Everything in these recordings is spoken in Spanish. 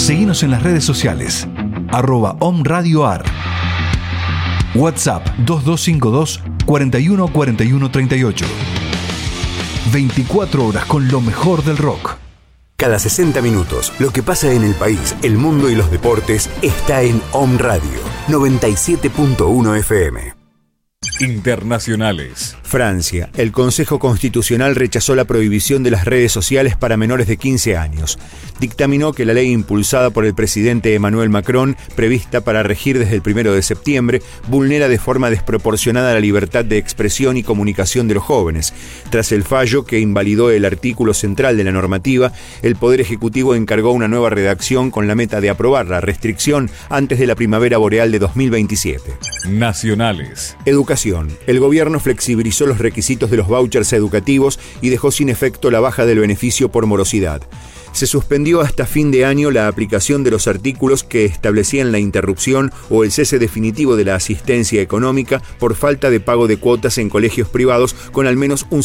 Seguinos en las redes sociales, @omradioar. WhatsApp 2252 41 41 38. 24 horas con lo mejor del rock. Cada 60 minutos, lo que pasa en el país, el mundo y los deportes está en Om Radio 97.1 FM. Internacionales. Francia. El Consejo Constitucional rechazó la prohibición de las redes sociales para menores de 15 años. Dictaminó que la ley impulsada por el presidente Emmanuel Macron, prevista para regir desde el 1 de septiembre, vulnera de forma desproporcionada la libertad de expresión y comunicación de los jóvenes. Tras el fallo que invalidó el artículo central de la normativa, el Poder Ejecutivo encargó una nueva redacción con la meta de aprobar la restricción antes de la primavera boreal de 2027. Nacionales. Educación. El gobierno flexibilizó los requisitos de los vouchers educativos y dejó sin efecto la baja del beneficio por morosidad. Se suspendió hasta fin de año la aplicación de los artículos que establecían la interrupción o el cese definitivo de la asistencia económica por falta de pago de cuotas en colegios privados con al menos un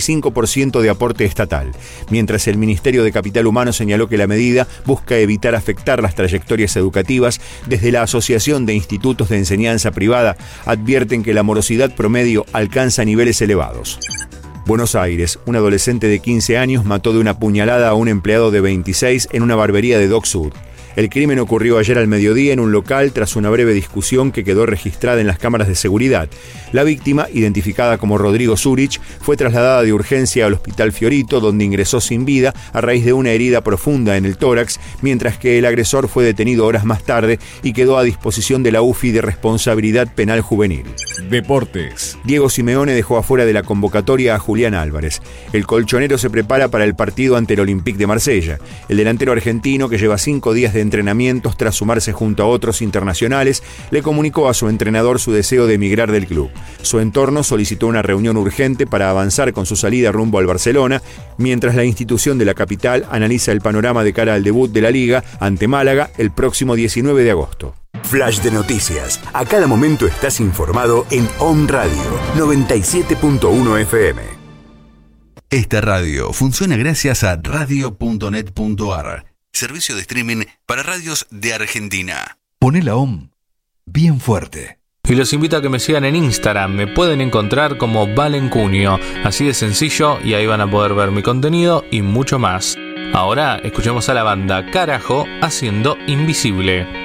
75% de aporte estatal. Mientras el Ministerio de Capital Humano señaló que la medida busca evitar afectar las trayectorias educativas, desde la Asociación de Institutos de Enseñanza Privada advierten que la morosidad promedio alcanza niveles elevados. Buenos Aires. Un adolescente de 15 años mató de una puñalada a un empleado de 26 en una barbería de Dock Sud. El crimen ocurrió ayer al mediodía en un local tras una breve discusión que quedó registrada en las cámaras de seguridad. La víctima, identificada como Rodrigo Zurich, fue trasladada de urgencia al Hospital Fiorito, donde ingresó sin vida a raíz de una herida profunda en el tórax, mientras que el agresor fue detenido horas más tarde y quedó a disposición de la UFI de Responsabilidad Penal Juvenil. Deportes. Diego Simeone dejó afuera de la convocatoria a Julián Álvarez. El colchonero se prepara para el partido ante el Olympique de Marsella. El delantero argentino, que lleva 5 días de entrenamientos tras sumarse junto a otros internacionales, le comunicó a su entrenador su deseo de emigrar del club. Su entorno solicitó una reunión urgente para avanzar con su salida rumbo al Barcelona, mientras la institución de la capital analiza el panorama de cara al debut de la Liga ante Málaga el próximo 19 de agosto. Flash de noticias. A cada momento estás informado en Om Radio 97.1 FM. Esta radio funciona gracias a radio.net.ar, servicio de streaming para radios de Argentina. Poné la OM bien fuerte. Y los invito a que me sigan en Instagram. Me pueden encontrar como Valencunio. Así de sencillo, y ahí van a poder ver mi contenido y mucho más. Ahora escuchemos a la banda Carajo haciendo Invisible.